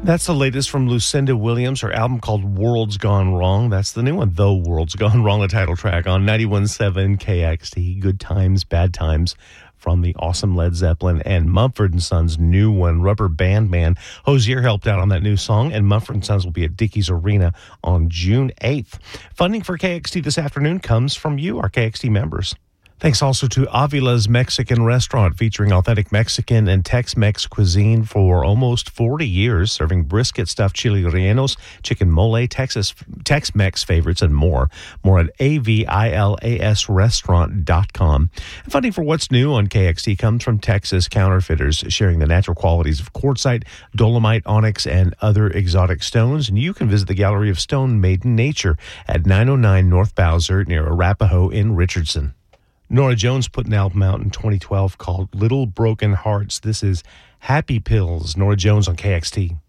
That's the latest from Lucinda Williams, her album called World's Gone Wrong. That's the new one, though World's Gone Wrong, the title track on 91.7 KXT. Good Times, Bad Times from the awesome Led Zeppelin and Mumford & Sons' new one, Rubber Band Man. Hozier helped out on that new song, and Mumford & Sons will be at Dickies Arena on June 8th. Funding for KXT this afternoon comes from you, our KXT members. Thanks also to Avila's Mexican Restaurant, featuring authentic Mexican and Tex-Mex cuisine for almost 40 years, serving brisket, stuffed chili rellenos, chicken mole, Tex-Mex favorites, and more. More at avilasrestaurant.com. And funding for What's New on KXT comes from Texas Counterfeiters, sharing the natural qualities of quartzite, dolomite, onyx, and other exotic stones. And you can visit the Gallery of Stone Made in Nature at 909 North Bowser near Arapahoe in Richardson. Norah Jones put an album out in 2012 called Little Broken Hearts. This is Happy Pills. Norah Jones on KXT.